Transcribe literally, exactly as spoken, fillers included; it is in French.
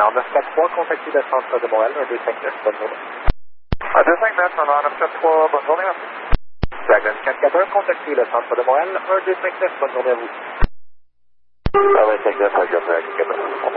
Alors neuf quatre trois, contactez le centre de Montréal, un deux cinq neuf, bonne journée. un deux cinq neuf, alors neuf quatre trois, bonne journée, merci. Dragon quatre quatre un, contactez le centre de Montréal, un deux cinq neuf, bonne journée à vous. Ah ouais, cinq neuf, Dragon quatre quatre un.